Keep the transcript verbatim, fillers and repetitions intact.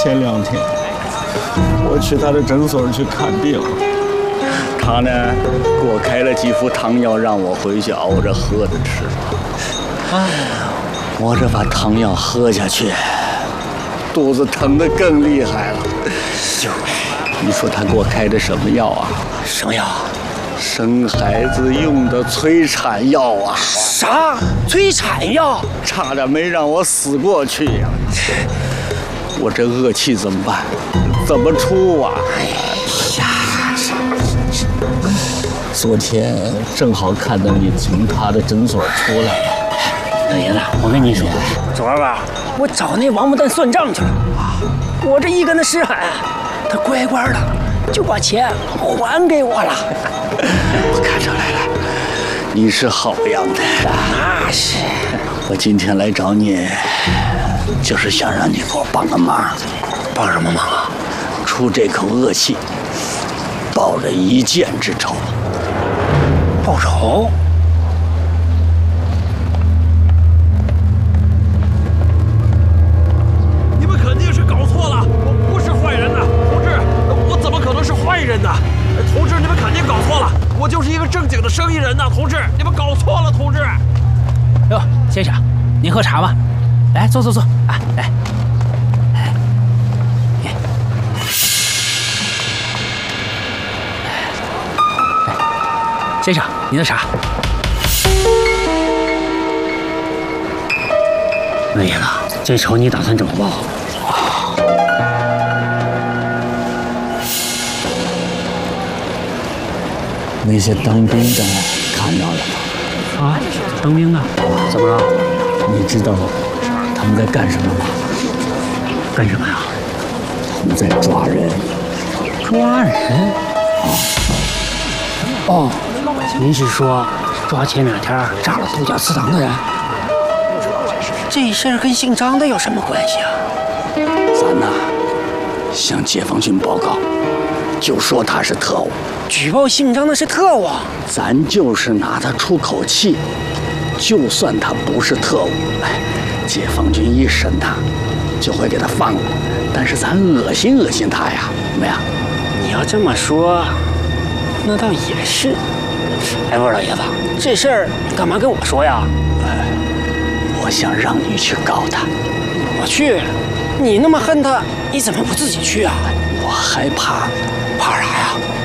前两天我去他的诊所去看病，他呢给我开了几副汤药，让我回去熬着喝着吃。哎，我这把汤药喝下去，肚子疼得更厉害了。就，你说他给我开的什么药啊？ 什么药？ 生孩子用的催产药啊！ 啥？催产药？ 差点没让我死过去呀！我这恶气怎么办？怎么出啊？哎呀！昨天正好看到你从他的诊所出来了。 老爷子，我跟你说，昨儿吧，我找那王八蛋算账去了。我这一跟他使喊，他乖乖的就把钱还给我了。 我看出来了，你是好样的。 那是。 我今天来找你，就是想让你给我帮个忙。 帮什么忙啊？ 出这口恶气，报了一箭之仇。 报仇？ 你们肯定是搞错了，我不是坏人呐，同志，我怎么可能是坏人呢？同志，你们肯定搞错了，我就是一个正经的生意人呐，同志，你们搞错了，同志。 哟，先生，您喝茶吧，来坐坐坐啊，来。先生，您的茶。 老爷子，这仇你打算怎么报？ 那些当兵的看到了吗？ 啊，当兵的？怎么了？ 你知道他们在干什么吗？ 干什么呀？ 他们在抓人。 抓人？哦。您是说抓前两天炸了度假祠堂的人？这事儿跟姓张的有什么关系啊？ 咱呐，向解放军报告，就说他是特务。 举报姓张的是特务？ 咱就是拿他出口气，就算他不是特务，哎，解放军一审他，就会给他放了。但是咱恶心恶心他呀，怎么样？ 你要这么说，那倒也是。哎，不是老爷子，这事儿你干嘛跟我说呀？ 哎，我想让你去告他。 我去？你那么恨他，你怎么不自己去啊？ 我害怕。 怕啥呀？